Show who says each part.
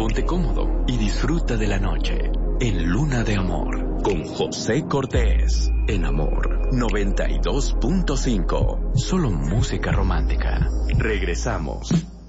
Speaker 1: ponte cómodo y disfruta de la noche en Luna de Amor con José Cortés. En Amor 92.5. Solo música romántica. Regresamos.